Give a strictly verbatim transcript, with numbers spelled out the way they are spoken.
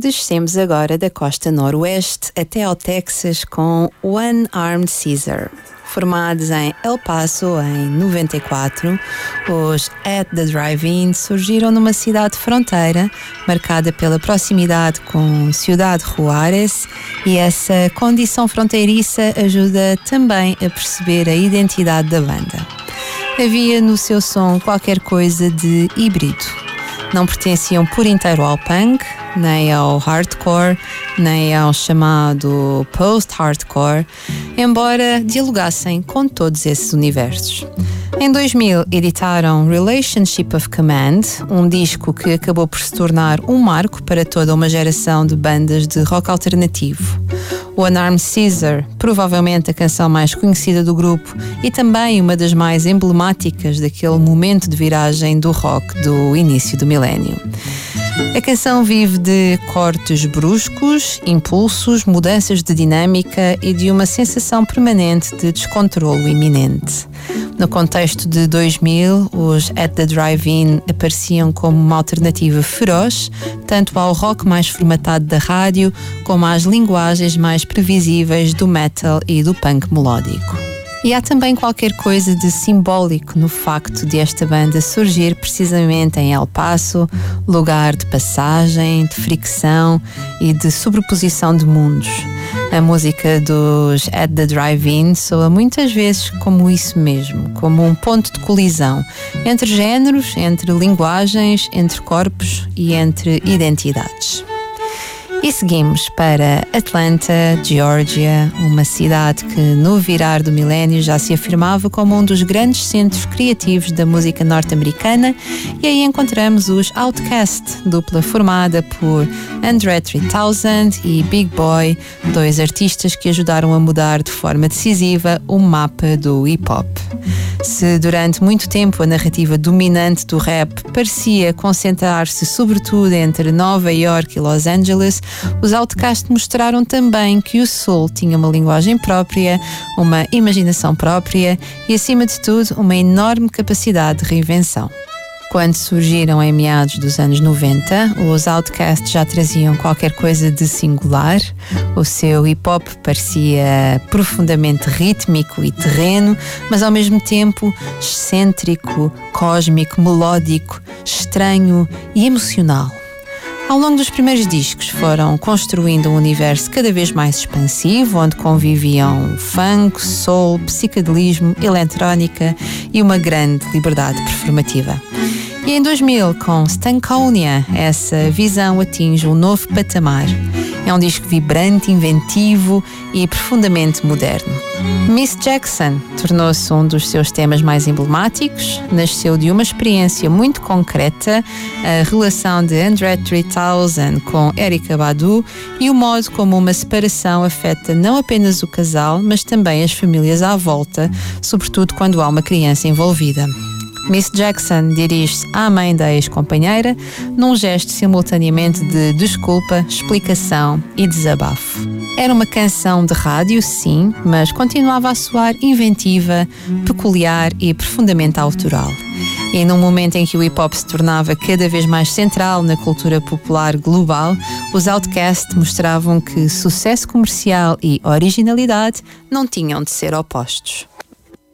Descemos agora da costa noroeste até ao Texas com One Armed Caesar. Formados em El Paso em noventa e quatro, os At The Drive-In surgiram numa cidade fronteira marcada pela proximidade com Ciudad Juárez, e essa condição fronteiriça ajuda também a perceber a identidade da banda. Havia no seu som qualquer coisa de híbrido. Não pertenciam por inteiro ao punk, nem ao hardcore, nem ao chamado post-hardcore, embora dialogassem com todos esses universos. Em dois mil editaram Relationship of Command, um disco que acabou por se tornar um marco para toda uma geração de bandas de rock alternativo. One Armed Caesar, provavelmente a canção mais conhecida do grupo e também uma das mais emblemáticas daquele momento de viragem do rock do início do milénio. A canção vive de cortes bruscos, impulsos, mudanças de dinâmica e de uma sensação permanente de descontrolo iminente. No contexto de dois mil, os At The Drive-In apareciam como uma alternativa feroz, tanto ao rock mais formatado da rádio, como às linguagens mais previsíveis do metal e do punk melódico. E há também qualquer coisa de simbólico no facto de esta banda surgir precisamente em El Paso, lugar de passagem, de fricção e de sobreposição de mundos. A música dos At The Drive-In soa muitas vezes como isso mesmo, como um ponto de colisão entre géneros, entre linguagens, entre corpos e entre identidades. E seguimos para Atlanta, Geórgia, uma cidade que no virar do milénio já se afirmava como um dos grandes centros criativos da música norte-americana, e aí encontramos os Outkast, dupla formada por Andre três mil e Big Boi, dois artistas que ajudaram a mudar de forma decisiva o mapa do hip-hop. Se durante muito tempo a narrativa dominante do rap parecia concentrar-se sobretudo entre Nova York e Los Angeles, os Outkast mostraram também que o soul tinha uma linguagem própria, uma imaginação própria e, acima de tudo, uma enorme capacidade de reinvenção. Quando surgiram em meados dos anos noventa, os Outkast já traziam qualquer coisa de singular. O seu hip-hop parecia profundamente rítmico e terreno, mas ao mesmo tempo excêntrico, cósmico, melódico, estranho e emocional. Ao longo dos primeiros discos foram construindo um universo cada vez mais expansivo, onde conviviam funk, soul, psicadelismo, eletrónica e uma grande liberdade performativa. E em dois mil, com Stankonia, essa visão atinge um novo patamar. É um disco vibrante, inventivo e profundamente moderno. Miss Jackson tornou-se um dos seus temas mais emblemáticos, nasceu de uma experiência muito concreta, a relação de Andre três mil com Erykah Badu e o modo como uma separação afeta não apenas o casal, mas também as famílias à volta, sobretudo quando há uma criança envolvida. Miss Jackson dirige-se à mãe da ex-companheira num gesto simultaneamente de desculpa, explicação e desabafo. Era uma canção de rádio, sim, mas continuava a soar inventiva, peculiar e profundamente autoral. E num momento em que o hip-hop se tornava cada vez mais central na cultura popular global, os Outkast mostravam que sucesso comercial e originalidade não tinham de ser opostos.